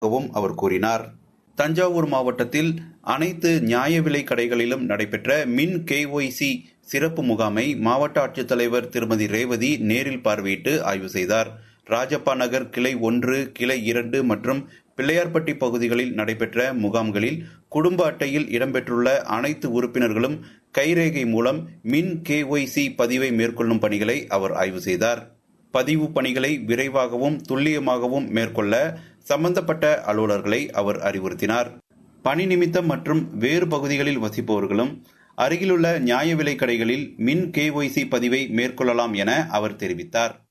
வருவதாகவும் அவர் கூறினார். தஞ்சாவூர் மாவட்டத்தில் அனைத்து நியாய விலை கடைகளிலும் நடைபெற்ற மின் KYC சிறப்பு முகாமை மாவட்ட ஆட்சித்தலைவர் திருமதி ரேவதி நேரில் பார்வையிட்டு ஆய்வு செய்தார். ராஜப்பா நகர் கிளை 1, கிளை 2 மற்றும் பிள்ளையார்பட்டி பகுதிகளில் நடைபெற்ற முகாம்களில் குடும்ப அட்டையில் இடம்பெற்றுள்ள அனைத்து உறுப்பினர்களும் கைரேகை மூலம் மின் KYC பதிவை மேற்கொள்ளும் பணிகளை அவர் ஆய்வு செய்தார். பதிவு பணிகளை விரைவாகவும் துல்லியமாகவும் மேற்கொள்ள சம்பந்தப்பட்ட அலுவலர்களை அவர் அறிவுறுத்தினார். பணி நிமித்தம் மற்றும் வேறு பகுதிகளில் வசிப்பவர்களும் அருகிலுள்ள நியாய விலைக் கடைகளில் மின் KYC பதிவை மேற்கொள்ளலாம் என அவர் தெரிவித்தார்.